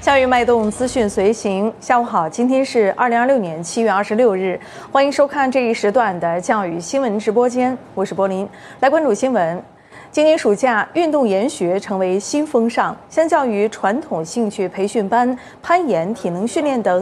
教育脉动，资讯随行。下午好，今天是2026年7月26日，欢迎收看这一时段的教育新闻直播间，我是柏林。来关注新闻。今年暑假，运动研学成为新风尚，相较于传统兴趣培训班、攀岩、体能训练等